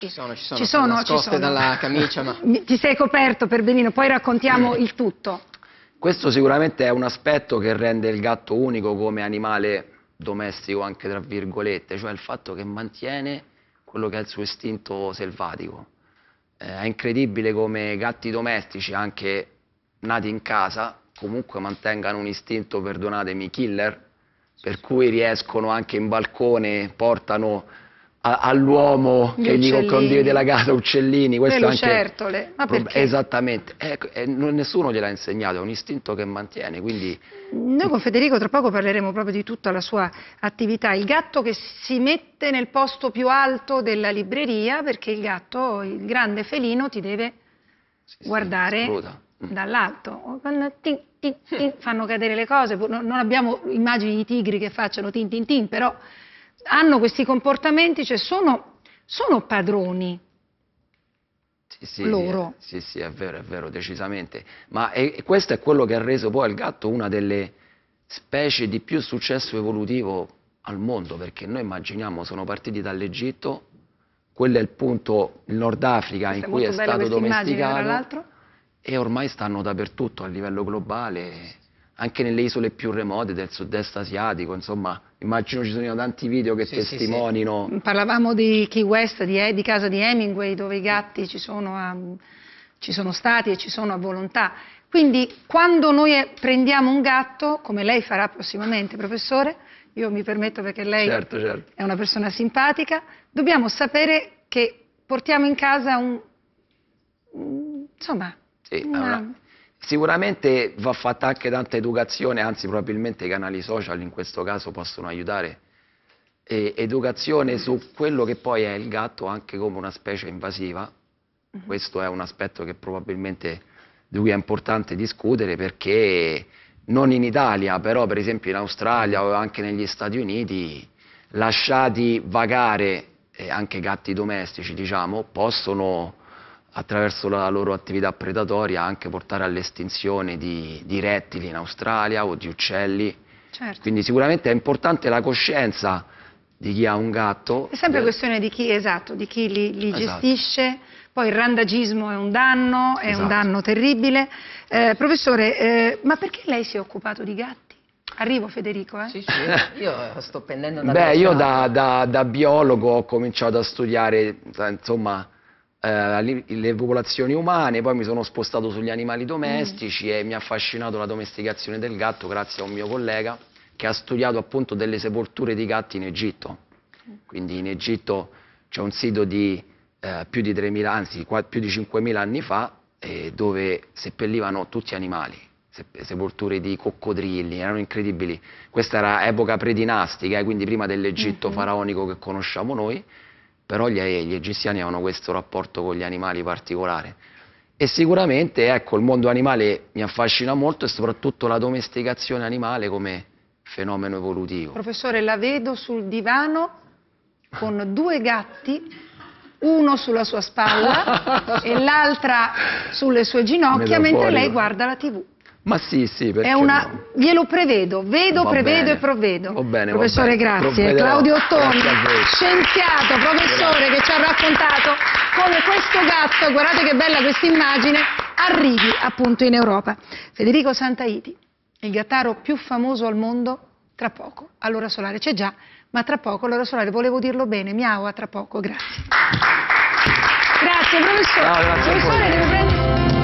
Ci sono nascoste dalla camicia, ma... Ti sei coperto per benino, poi raccontiamo il tutto. Questo sicuramente è un aspetto che rende il gatto unico come animale domestico, anche tra virgolette, cioè il fatto che mantiene quello che è il suo istinto selvatico. È incredibile come gatti domestici, anche nati in casa, comunque mantengano un istinto, perdonatemi, killer, per cui riescono anche in balcone, portano all'uomo che gli condivide la casa uccellini, questo le anche lucertole, ma perché? Esattamente, nessuno gliel'ha insegnato, è un istinto che mantiene, quindi... Noi con Federico tra poco parleremo proprio di tutta la sua attività, il gatto che si mette nel posto più alto della libreria perché il gatto, il grande felino, ti deve guardare dall'alto, quando fanno cadere le cose, non abbiamo immagini di tigri che facciano tin tin tin, però hanno questi comportamenti, cioè sono padroni. Sì, loro. Sì, è vero, decisamente. Ma questo è quello che ha reso poi il gatto una delle specie di più successo evolutivo al mondo, perché noi immaginiamo, sono partiti dall'Egitto, quello è il punto, il Nord Africa in cui è stato domesticato, e ormai stanno dappertutto a livello globale, anche nelle isole più remote del sud-est asiatico, insomma, immagino ci sono tanti video che testimonino. Sì. Parlavamo di Key West, di casa di Hemingway, dove i gatti ci sono stati e ci sono a volontà. Quindi quando noi prendiamo un gatto, come lei farà prossimamente, professore, io mi permetto perché lei certo. è una persona simpatica, dobbiamo sapere che portiamo in casa insomma... Sì, sicuramente va fatta anche tanta educazione, anzi probabilmente i canali social in questo caso possono aiutare. Educazione su quello che poi è il gatto anche come una specie invasiva. Questo è un aspetto che probabilmente di cui è importante discutere, perché non in Italia, però per esempio in Australia o anche negli Stati Uniti, lasciati vagare, anche gatti domestici diciamo, possono attraverso la loro attività predatoria anche portare all'estinzione di rettili in Australia o di uccelli. Certo. Quindi sicuramente è importante la coscienza di chi ha un gatto. È sempre questione di chi, di chi li gestisce, poi il randagismo è un danno terribile. Professore, ma perché lei si è occupato di gatti? Arrivo Federico, Sì, io sto pendendo da... Io da biologo ho cominciato a studiare, insomma, le popolazioni umane, poi mi sono spostato sugli animali domestici e mi ha affascinato la domesticazione del gatto grazie a un mio collega che ha studiato appunto delle sepolture di gatti in Egitto. Quindi in Egitto c'è un sito di più di 3.000, anzi più di 5.000 anni fa, dove seppellivano tutti animali, sepolture di coccodrilli, erano incredibili. Questa era epoca predinastica, quindi prima dell'Egitto faraonico che conosciamo noi. Però gli egiziani avevano questo rapporto con gli animali particolare. E sicuramente, ecco, il mondo animale mi affascina molto e soprattutto la domesticazione animale come fenomeno evolutivo. Professore, la vedo sul divano con 2 gatti, uno sulla sua spalla e l'altra sulle sue ginocchia, mentre lei guarda la TV. Ma sì, perché no? Glielo prevedo, prevedo e provvedo. Professore, grazie. Claudio Ottoni, scienziato, professore, che ci ha raccontato come questo gatto, guardate che bella questa immagine, arrivi appunto in Europa. Federico Santaiti, il gattaro più famoso al mondo, tra poco, all'ora solare. C'è già, ma tra poco all'ora solare, volevo dirlo bene, miau, a tra poco, grazie. Grazie professore. No, grazie a voi.